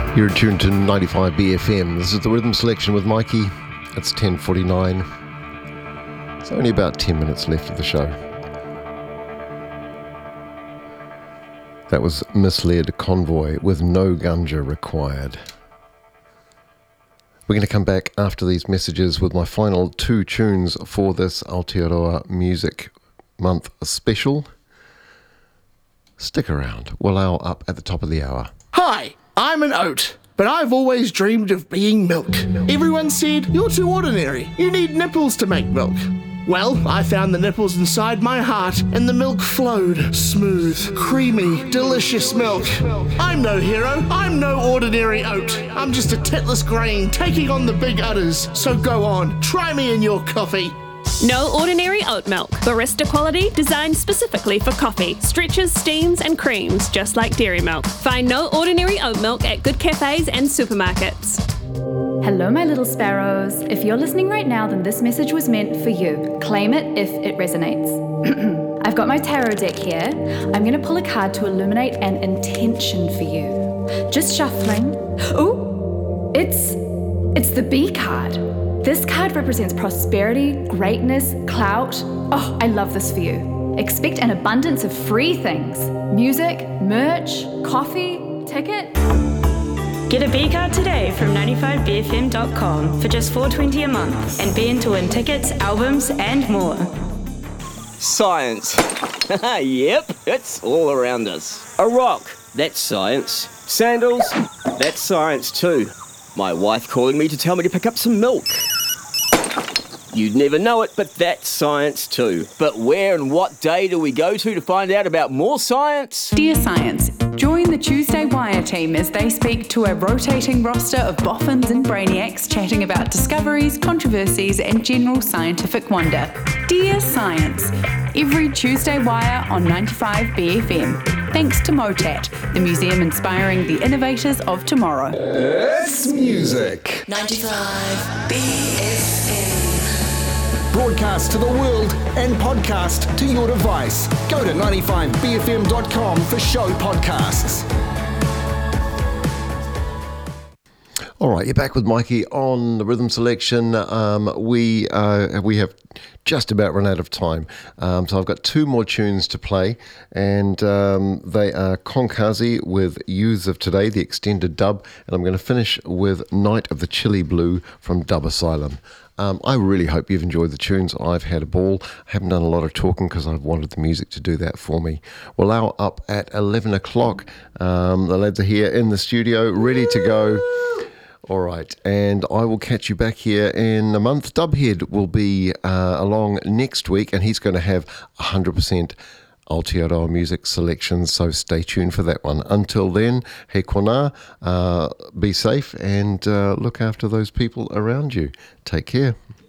You're tuned to 95 BFM. This is the Rhythm Selection with Mikey. It's 10:49. It's only about 10 minutes left of the show. That was Misled Convoy with No Gunja Required. We're going to come back after these messages with my final two tunes for this Aotearoa Music Month special. Stick around. We'll hour up at the top of the hour. Hi, I'm an oat, but I've always dreamed of being milk. Everyone said, you're too ordinary. You need nipples to make milk. Well, I found the nipples inside my heart, and the milk flowed. Smooth, creamy, delicious milk. I'm no hero. I'm no ordinary oat. I'm just a titless grain taking on the big udders. So go on, try me in your coffee. No ordinary oat milk. Barista quality, designed specifically for coffee. Stretches, steams, and creams, just like dairy milk. Find No Ordinary Oat Milk at good cafes and supermarkets. Hello, my little sparrows. If you're listening right now, then this message was meant for you. Claim it if it resonates. I've got my tarot deck here. I'm going to pull a card to illuminate an intention for you. Just shuffling. Ooh, it's the B card. This card represents prosperity, greatness, clout. Oh, I love this for you. Expect an abundance of free things. Music, merch, coffee, ticket. Get a B card today from 95bfm.com for just $4.20 a month and be in to win tickets, albums and more. Science. Yep, it's all around us. A rock, that's science. Sandals, that's science too. My wife calling me to tell me to pick up some milk. You'd never know it, but that's science too. But where and what day do we go to find out about more science? Dear Science, join the Tuesday Wire team as they speak to a rotating roster of boffins and brainiacs chatting about discoveries, controversies and general scientific wonder. Dear Science, every Tuesday Wire on 95 BFM. Thanks to MOTAT, the museum inspiring the innovators of tomorrow. It's music. 95 BFM. Broadcast to the world and podcast to your device. Go to 95bfm.com for show podcasts. All right, you're back with Mikey on the Rhythm Selection. We have just about run out of time, so I've got two more tunes to play, and they are Konkazi with Youths of Today, the extended dub, and I'm going to finish with Night of the Chili Blue from Dub Asylum. I really hope you've enjoyed the tunes. I've had a ball. I haven't done a lot of talking because I've wanted the music to do that for me. We'll hour up at 11 o'clock. The lads are here in the studio, ready to go. All right, and I will catch you back here in a month. Dubhead will be along next week, and he's going to have 100% Aotearoa music selections, so stay tuned for that one. Until then, he kona, be safe and look after those people around you. Take care.